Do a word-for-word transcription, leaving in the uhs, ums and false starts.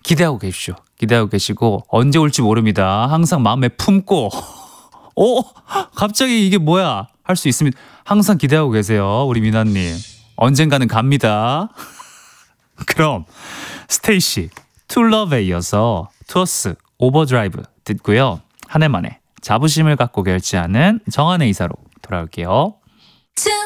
기대하고 계십시오. 기대하고 계시고 언제 올지 모릅니다. 항상 마음에 품고 어? 갑자기 이게 뭐야? 할 수 있습니다. 항상 기대하고 계세요. 우리 미나님. 언젠가는 갑니다. 그럼 스테이시 투러브에 이어서 투어스 오버드라이브 듣고요. 한 해 만에 자부심을 갖고 결제하는 정한의 이사로 돌아올게요.